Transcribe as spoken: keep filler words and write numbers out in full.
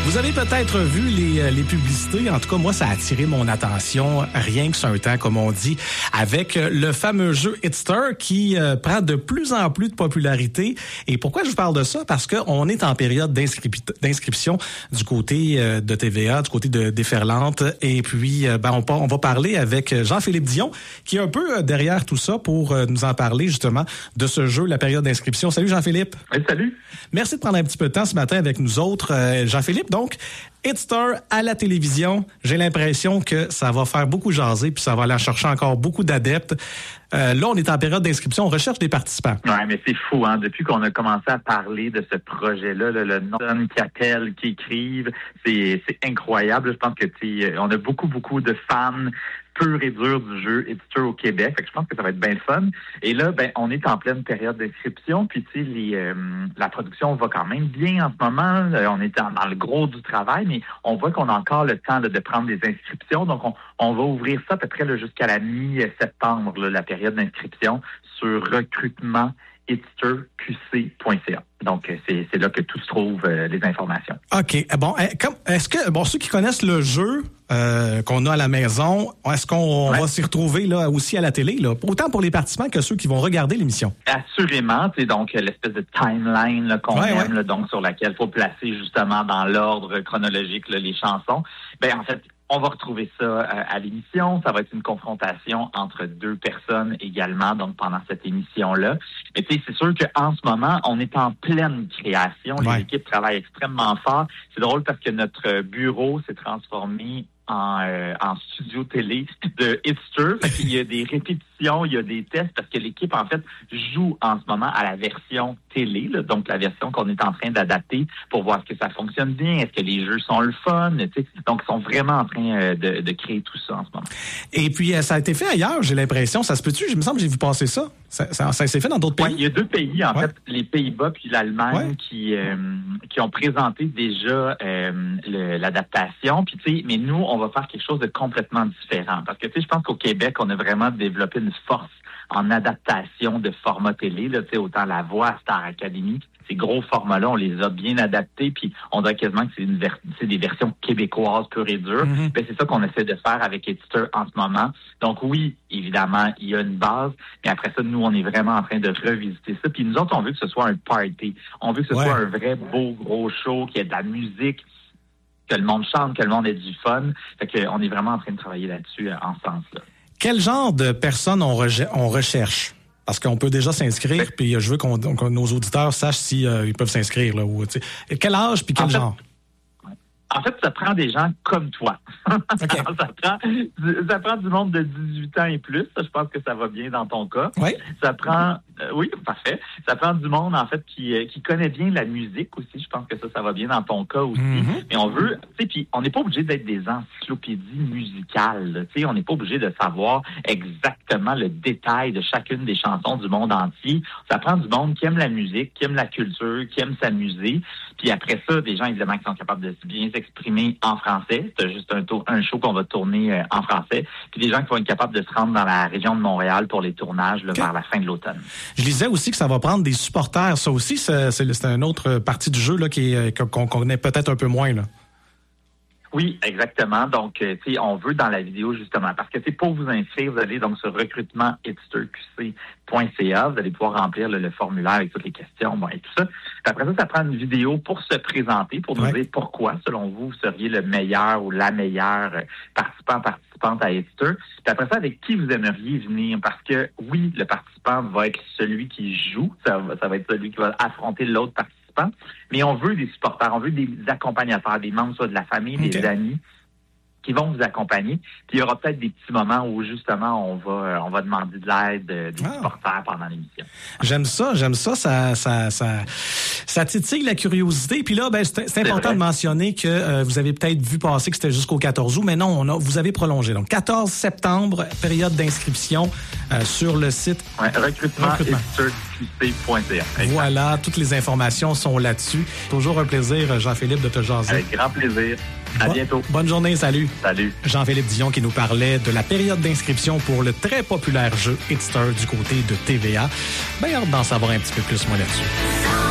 Vous avez peut-être vu les, les publicités. En tout cas, moi, ça a attiré mon attention rien que sur un temps, comme on dit, avec le fameux jeu Hitster qui euh, prend de plus en plus de popularité. Et pourquoi je vous parle de ça? Parce qu'on est en période d'inscrip- d'inscription du côté euh, de T V A, du côté de Déferlante. Et puis, euh, ben, on, on va parler avec Jean-Philippe Dion, qui est un peu derrière tout ça pour euh, nous en parler, justement, de ce jeu, la période d'inscription. Salut, Jean-Philippe. Oui, salut. Merci de prendre un petit peu de temps ce matin avec nous autres. Euh, Jean-Philippe, donc, Hitster à la télévision, j'ai l'impression que ça va faire beaucoup jaser puis ça va aller chercher encore beaucoup d'adeptes. Euh, là, on est en période d'inscription, on recherche des participants. Oui, mais c'est fou, hein. Depuis qu'on a commencé à parler de ce projet-là, là, le nombre qui appellent, qui écrivent, c'est, c'est incroyable. Je pense que on a beaucoup, beaucoup de fans pur et dur du jeu Hitster au Québec. Fait que je pense que ça va être bien le fun. Et là, ben, on est en pleine période d'inscription. Puis, tu sais, les, euh, la production va quand même bien en ce moment. Euh, on est dans, dans le gros du travail, mais on voit qu'on a encore le temps là, de prendre des inscriptions. Donc, on, on va ouvrir ça à peu près là, jusqu'à la mi-septembre, là, la période d'inscription sur recrutement hitster q c point c a. Donc, c'est, c'est là que tout se trouve, euh, les informations. OK. Bon, est-ce que, bon, ceux qui connaissent le jeu euh, qu'on a à la maison, est-ce qu'on ouais. va s'y retrouver là aussi à la télé, là, autant pour les participants que ceux qui vont regarder l'émission? Assurément. C'est donc l'espèce de timeline là, qu'on ouais, aime, ouais. Là, donc sur laquelle il faut placer justement dans l'ordre chronologique là, les chansons. Ben en fait, on va retrouver ça euh, à l'émission. Ça va être une confrontation entre deux personnes également, donc pendant cette émission-là. Mais tu sais, c'est sûr qu'en ce moment, on est en pleine création. Les ouais. équipes travaillent extrêmement fort. C'est drôle parce que notre bureau s'est transformé en, euh, en studio télé de Hitster. Fait qu'il y a des répétitions, il y a des tests parce que l'équipe, en fait, joue en ce moment à la version télé, là, donc la version qu'on est en train d'adapter pour voir est-ce que ça fonctionne bien, est-ce que les jeux sont le fun, tu sais. Donc, ils sont vraiment en train euh, de, de créer tout ça en ce moment. Et puis, euh, ça a été fait ailleurs, j'ai l'impression. Ça se peut-tu? Il me semble que j'ai vu passer ça. Ça, ça, ça s'est fait dans d'autres pays? Oui, il y a deux pays, en ouais. fait, les Pays-Bas puis l'Allemagne ouais. qui euh, qui ont présenté déjà euh, le, l'adaptation. Puis, tu sais, mais nous, on va faire quelque chose de complètement différent. Parce que, tu sais, je pense qu'au Québec, on a vraiment développé une force en adaptation de format télé, là, tu sais, autant La Voix, Star Academy, ces gros formats-là, on les a bien adaptés, puis on dirait quasiment que c'est, une ver- c'est des versions québécoises pures et dures. Mm-hmm. Ben, c'est ça qu'on essaie de faire avec Hitster en ce moment. Donc oui, évidemment, il y a une base, mais après ça, nous, on est vraiment en train de revisiter ça. Puis nous autres, on veut que ce soit un party. On veut que ce ouais. soit un vrai beau gros show, qu'il y ait de la musique, que le monde chante, que le monde ait du fun. Fait qu'on est vraiment en train de travailler là-dessus euh, en ce sens-là. Quel genre de personnes on, re- on recherche? Parce qu'on peut déjà s'inscrire, oui. puis je veux qu'on, qu'on nos auditeurs sachent si euh, ils peuvent s'inscrire. Là, ou, quel âge puis quel en genre? Fait, en fait, ça prend des gens comme toi. Okay. ça, prend, ça prend du monde de dix-huit ans et plus. Ça, je pense que ça va bien dans ton cas. Oui. Ça prend... Euh, oui, parfait. Ça prend du monde, en fait, qui, euh, qui connaît bien la musique aussi. Je pense que ça, ça va bien dans ton cas aussi. Mm-hmm. Mais on veut, tu sais, puis on n'est pas obligé d'être des encyclopédies musicales. Tu sais, on n'est pas obligé de savoir exactement le détail de chacune des chansons du monde entier. Ça prend du monde qui aime la musique, qui aime la culture, qui aime s'amuser. Puis après ça, des gens, évidemment, qui sont capables de bien s'exprimer en français. C'est juste un, tour, un show qu'on va tourner euh, en français. Puis des gens qui vont être capables de se rendre dans la région de Montréal pour les tournages là, okay. vers la fin de l'automne. Je lisais aussi que ça va prendre des supporters. Ça aussi, c'est, c'est, c'est une autre partie du jeu là, qui est, qu'on connaît peut-être un peu moins. Là. Oui, exactement. Donc, euh, tu sais, on veut dans la vidéo, justement, parce que c'est pour vous inscrire, vous allez donc sur recrutement hitster q c point c a, vous allez pouvoir remplir le, le formulaire avec toutes les questions, bon, et tout ça. Puis après ça, ça prend une vidéo pour se présenter, pour nous ouais. dire pourquoi, selon vous, vous seriez le meilleur ou la meilleure participant, participante à Hitster. Puis après ça, avec qui vous aimeriez venir, parce que, oui, le participant va être celui qui joue, ça, ça va être celui qui va affronter l'autre participant, mais on veut des supporters, on veut des accompagnateurs, des membres soit de la famille, okay. des amis, qui vont vous accompagner. Puis il y aura peut-être des petits moments où justement on va on va demander de l'aide des ah. supporters pendant l'émission. J'aime ça, j'aime ça, ça ça ça ça titille la curiosité. Puis là, ben c'est, c'est important de mentionner que euh, vous avez peut-être vu passer que c'était jusqu'au quatorze août, mais non, on a, vous avez prolongé. Donc quatorze septembre, période d'inscription euh, sur le site ouais, recrutement hitster q c point c a. Voilà, toutes les informations sont là-dessus. Toujours un plaisir, Jean-Philippe, de te jaser. Avec grand plaisir. À Bo- bientôt. Bonne journée, salut. Salut. Jean-Philippe Dion qui nous parlait de la période d'inscription pour le très populaire jeu Hitster du côté de T V A. Ben, hâte d'en savoir un petit peu plus, moi, là-dessus.